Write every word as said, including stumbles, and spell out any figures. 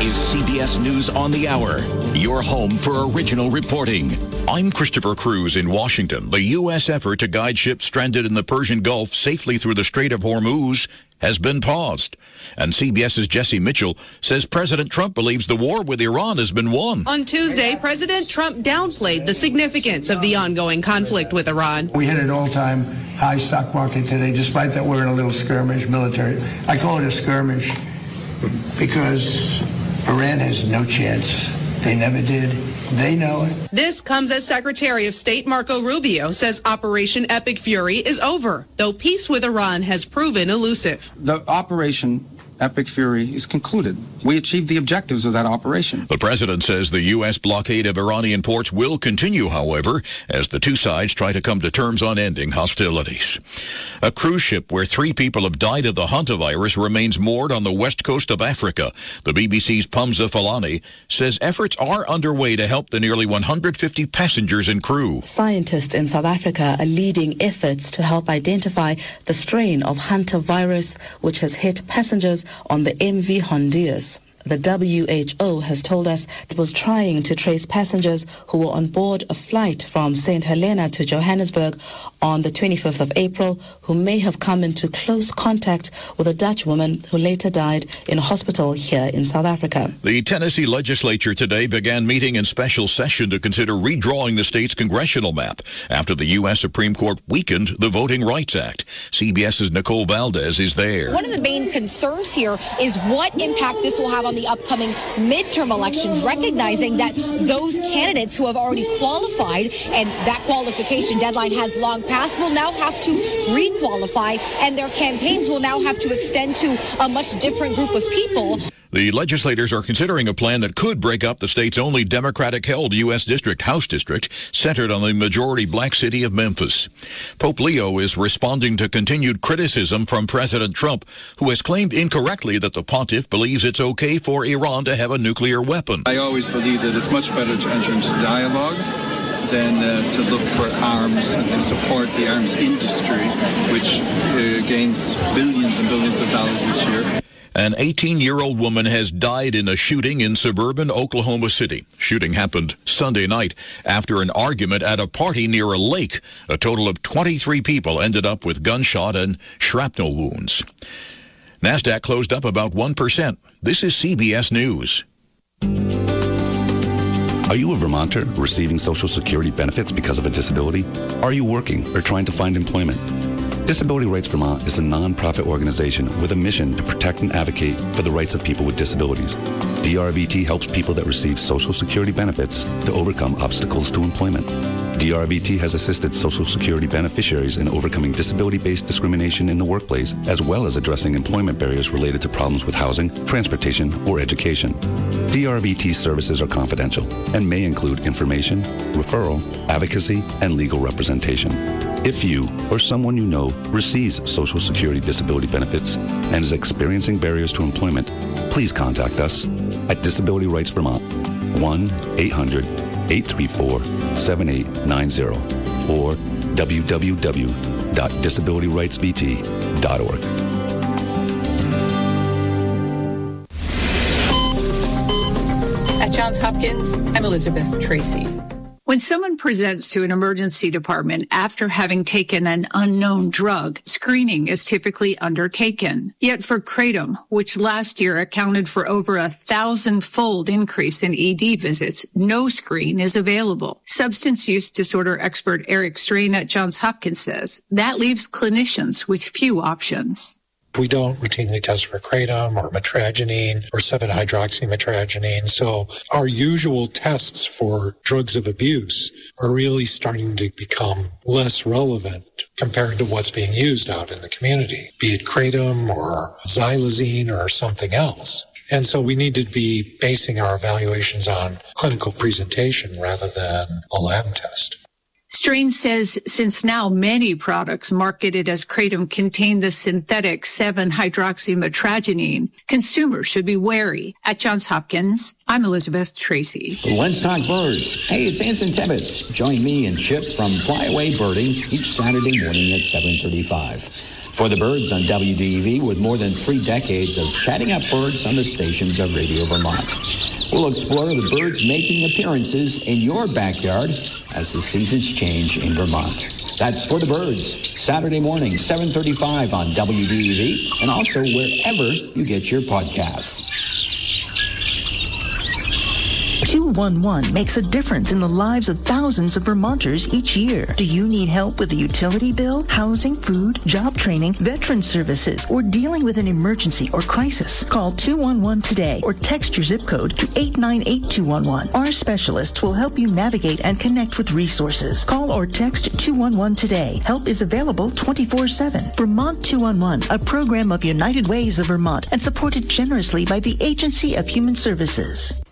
is C B S News on the Hour, your home for original reporting. I'm Christopher Cruz in Washington. The U S effort to guide ships stranded in the Persian Gulf safely through the Strait of Hormuz has been paused. And CBS's Jesse Mitchell says President Trump believes the war with Iran has been won. On Tuesday, President Trump downplayed the significance of the ongoing conflict with Iran. We hit an all-time high stock market today, despite that we're in a little skirmish military. I call it a skirmish because Iran has no chance. They never did. They know it. This comes as Secretary of State Marco Rubio says Operation Epic Fury is over, though peace with Iran has proven elusive. The Operation Epic Fury is concluded. We achieved the objectives of that operation. The president says the U S blockade of Iranian ports will continue, however, as the two sides try to come to terms on ending hostilities. A cruise ship where three people have died of the hantavirus remains moored on the west coast of Africa. The B B C's Pumza Falani says efforts are underway to help the nearly one hundred fifty passengers and crew. Scientists in South Africa are leading efforts to help identify the strain of hantavirus which has hit passengers on the M V Honduras. The W H O has told us it was trying to trace passengers who were on board a flight from Saint Helena to Johannesburg on the twenty-fifth of April who may have come into close contact with a Dutch woman who later died in a hospital here in South Africa. The Tennessee legislature today began meeting in special session to consider redrawing the state's congressional map after the U S Supreme Court weakened the Voting Rights Act. CBS's Nicole Valdez is there. One of the main concerns here is what impact this will have on the upcoming midterm elections, recognizing that those candidates who have already qualified and that qualification deadline has long passed will now have to re-qualify, and their campaigns will now have to extend to a much different group of people. The legislators are considering a plan that could break up the state's only Democratic-held U S district, House District, centered on the majority black city of Memphis. Pope Leo is responding to continued criticism from President Trump, who has claimed incorrectly that the pontiff believes it's okay for Iran to have a nuclear weapon. I always believe that it's much better to enter into dialogue than uh, to look for arms and to support the arms industry, which uh, gains billions and billions of dollars each year. An eighteen-year-old woman has died in a shooting in suburban Oklahoma City. Shooting happened Sunday night after an argument at a party near a lake. A total of twenty-three people ended up with gunshot and shrapnel wounds. NASDAQ closed up about one percent. This is C B S News. Are you a Vermonter receiving Social Security benefits because of a disability? Are you working or trying to find employment? Disability Rights Vermont is a non-profit organization with a mission to protect and advocate for the rights of people with disabilities. D R V T helps people that receive Social Security benefits to overcome obstacles to employment. D R V T has assisted Social Security beneficiaries in overcoming disability-based discrimination in the workplace, as well as addressing employment barriers related to problems with housing, transportation, or education. D R V T services are confidential and may include information, referral, advocacy, and legal representation. If you or someone you know receives Social Security disability benefits and is experiencing barriers to employment, please contact us at Disability Rights Vermont, one eight hundred eight three four seven eight nine zero or w w w dot disability rights v t dot org. At Johns Hopkins, I'm Elizabeth Tracy. When someone presents to an emergency department after having taken an unknown drug, screening is typically undertaken. Yet for Kratom, which last year accounted for over a thousand-fold increase in E D visits, no screen is available. Substance use disorder expert Eric Strain at Johns Hopkins says that leaves clinicians with few options. We don't routinely test for kratom or mitragynine or seven hydroxymitragynine. So our usual tests for drugs of abuse are really starting to become less relevant compared to what's being used out in the community, be it kratom or xylazine or something else. And so we need to be basing our evaluations on clinical presentation rather than a lab test. Strain says since now many products marketed as kratom contain the synthetic seven hydroxymitragynine, consumers should be wary. At Johns Hopkins, I'm Elizabeth Tracy. Let's talk birds. Hey, it's Anson Tibbetts. Join me and Chip from Flyaway Birding each Saturday morning at seven thirty-five. For the Birds on W D E V, with more than three decades of chatting up birds on the stations of Radio Vermont. We'll explore the birds making appearances in your backyard as the seasons change in Vermont. That's For the Birds, Saturday morning, seven thirty-five on W D E V, and also wherever you get your podcasts. two one one makes a difference in the lives of thousands of Vermonters each year. Do you need help with a utility bill, housing, food, job training, veteran services, or dealing with an emergency or crisis? Call two one one today or text your zip code to eight nine eight two one one. Our specialists will help you navigate and connect with resources. Call or text two one one today. Help is available twenty-four seven. Vermont two one one, a program of United Ways of Vermont and supported generously by the Agency of Human Services.